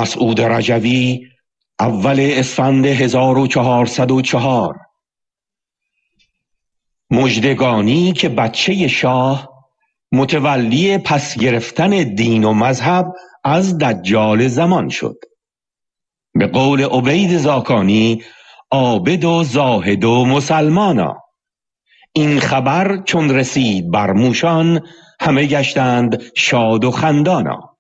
مسعود رجوی، اول اسفند 1404. مژدگانی که بچه شاه متولی پس گرفتن دین و مذهب از دجال زمان شد. به قول عبید زاکانی، عابد و زاهد و مسلمانا. این خبر چون رسید بر موشان، همه گشتند شاد و خندانا.